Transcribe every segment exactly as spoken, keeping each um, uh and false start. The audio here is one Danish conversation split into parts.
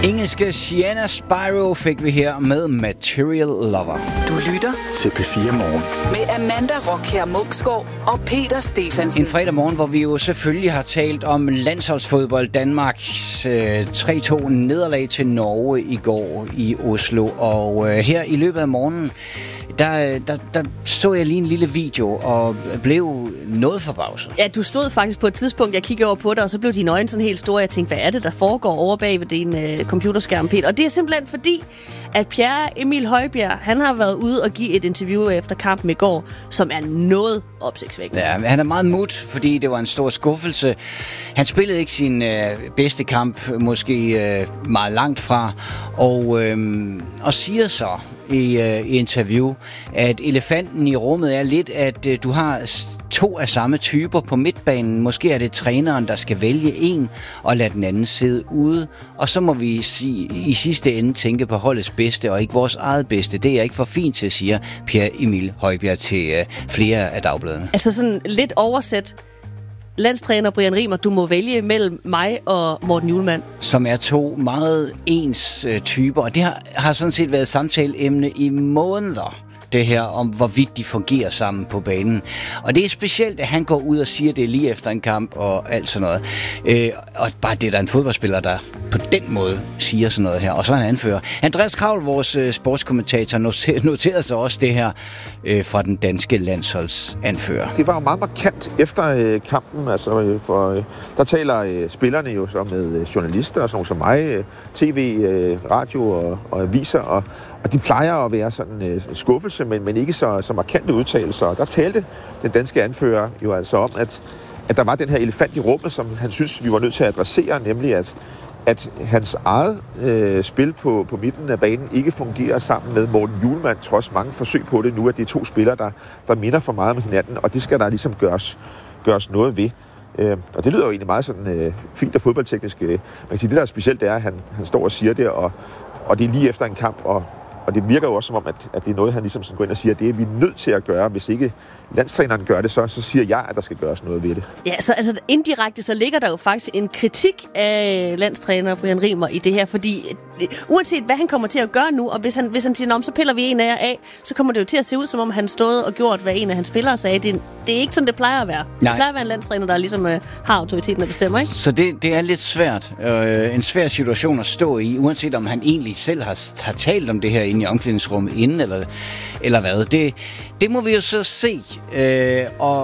Engelske Sienna Spyro fik vi her med Material Lover. Du lytter til P fire Morgen med Amanda Rockher Muksgaard og Peter Stefansen. En fredag morgen, hvor vi jo selvfølgelig har talt om landsholdsfodbold. Danmarks øh, tre to nederlag til Norge i går i Oslo. Og øh, her i løbet af morgenen, Der, der, der så jeg lige en lille video og blev noget forbavset. Ja, du stod faktisk på et tidspunkt, jeg kiggede over på dig, og så blev dine øjne sådan helt store. Jeg tænkte, hvad er det, der foregår over bag ved din øh, computerskærm, Peter? Og det er simpelthen fordi, at Pierre Emil Højbjerg, han har været ude og give et interview efter kampen i går, som er noget opsigtsvækkende. Ja, han er meget mut, fordi det var en stor skuffelse. Han spillede ikke sin øh, bedste kamp, måske øh, meget langt fra, og, øh, og siger så i øh, interview, at elefanten i rummet er lidt, at øh, du har to af samme typer på midtbanen. Måske er det træneren, der skal vælge en og lade den anden sidde ude. Og så må vi sige, i sidste ende tænke på holdets bedste og ikke vores eget bedste. Det er jeg ikke for fint til, siger Pierre Emil Højbjerg til øh, flere af dagbladene. Altså sådan lidt oversæt. Landstræner Brian Riemer, du må vælge mellem mig og Morten Hjulmand. Som er to meget ens øh, typer, og det har, har sådan set været samtaleemne i måneder, det her om, hvorvidt de fungerer sammen på banen. Og det er specielt, at han går ud og siger det lige efter en kamp og alt sådan noget. Øh, og bare det, der er en fodboldspiller, der på den måde siger sådan noget her. Og så er han anfører. Andreas Kravl, vores øh, sportskommentator, noter, noterede sig også det her øh, fra den danske landsholdsanfører. Det var jo meget markant efter øh, kampen. Altså, øh, for, øh, der taler øh, spillerne jo så med øh, journalister og sådan som mig, øh, tv, øh, radio og, og aviser, og, og de plejer at være sådan øh, skuffelse, men, men ikke så, så markante udtalelser. Og der talte den danske anfører jo altså om, at, at der var den her elefant i rummet, som han synes, vi var nødt til at adressere, nemlig at at hans eget øh, spil på, på midten af banen ikke fungerer sammen med Morten Hjulmand, trods mange forsøg på det nu, at det er to spillere, der, der minder for meget om hinanden, og det skal der ligesom gøres, gøres noget ved. Øh, og det lyder jo egentlig meget sådan øh, fint og fodboldteknisk. Øh. Man kan sige, det der er specielt, det er, at han, han står og siger det, og, og det er lige efter en kamp, og, og det virker jo også som om, at, at det er noget, han ligesom sådan går ind og siger, at det er vi nødt til at gøre. Hvis ikke landstræneren gør det, så, så siger jeg, at der skal gøres noget ved det. Ja, så altså indirekte, så ligger der jo faktisk en kritik af landstræner Brian Riemer i det her, fordi uanset hvad han kommer til at gøre nu, og hvis han, hvis han siger, så piller vi en af jer af, så kommer det jo til at se ud, som om han stod og gjort, hvad en af hans spillere sagde. Det, det er ikke sådan, det plejer at være. Nej. Det plejer at være en landstræner, der ligesom øh, har autoriteten at bestemme, ikke? Så det, det er lidt svært. Øh, en svær situation at stå i, uanset om han egentlig selv har, har talt om det her inde i omklædningsrummet inden, eller, eller hvad. Det, det må vi jo så se. Øh, og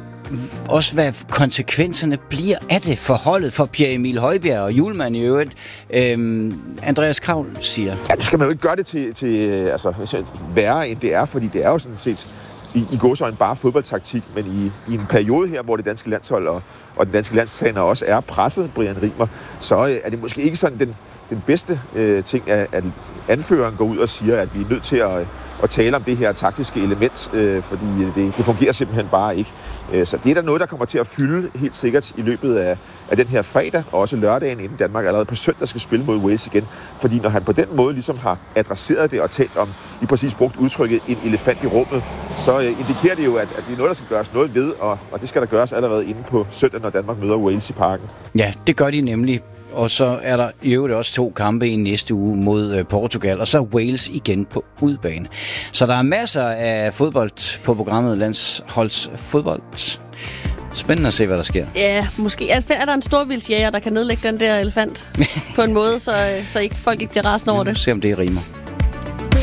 også hvad konsekvenserne bliver af det for holdet, for Pierre Emil Højbjerg og Hjulmand i øvrigt. Øhm, Andreas Kravl siger. Ja, det skal man jo ikke gøre det til, til altså, værre, end det er, fordi det er jo sådan set i, i gåseøjne bare fodboldtaktik, men i, i en periode her, hvor det danske landshold og, og den danske landstræner også er presset, Brian Riemer, så øh, er det måske ikke sådan den, den bedste øh, ting, at, at anføreren går ud og siger, at vi er nødt til at at tale om det her taktiske element, øh, fordi det, det fungerer simpelthen bare ikke. Øh, så det er der noget, der kommer til at fylde helt sikkert i løbet af, af den her fredag, og også lørdagen, inden Danmark allerede på søndag skal spille mod Wales igen. Fordi når han på den måde ligesom har adresseret det og talt om, lige præcis brugt udtrykket, en elefant i rummet, så øh, indikerer det jo, at, at det er noget, der skal gøres noget ved, og, og det skal der gøres allerede inde på søndag, når Danmark møder Wales i parken. Ja, det gør de nemlig. Og så er der i øvrigt også to kampe i næste uge mod øh, Portugal, og så Wales igen på udebane. Så der er masser af fodbold på programmet, landsholdsfodbold. Spændende at se, hvad der sker. Ja, måske er der en storvildsjæger, der kan nedlægge den der elefant på en måde, så, så ikke, folk ikke bliver rasende over det. Se om det rimer.